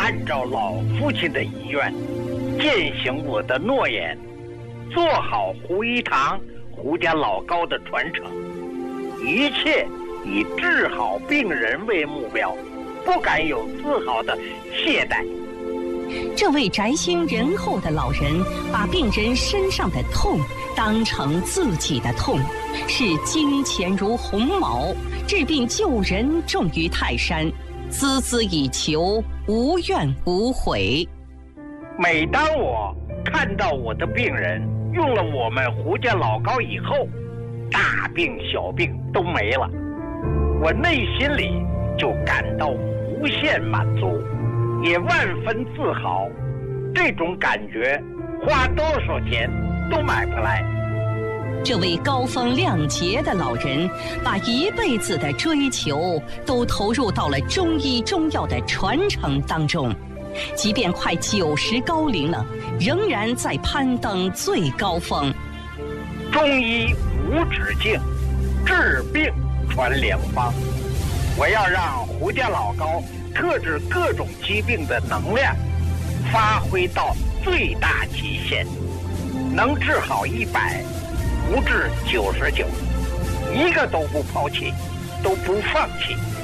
按照老父亲的遗愿，践行我的诺言，做好胡一堂、胡家老高的传承，一切以治好病人为目标，不敢有丝毫的懈怠。 这位宅心仁厚的老人，把病人身上的痛当成自己的痛，视金钱如鸿毛，治病救人重于泰山，孜孜以求，无怨无悔。 每当我看到我的病人用了我们胡家老高以后，大病小病都没了，我内心里就感到无限满足，也万分自豪。这种感觉花多少钱都买不来。 这位高风亮节的老人，把一辈子的追求都投入到了中医中药的传承当中，即便快90高龄了，仍然在攀登最高峰。 中医无止境，治病传良方。我要让胡家老高特治各种疾病的能量发挥到最大极限，能治好100，不治99，一个都不抛弃，都不放弃。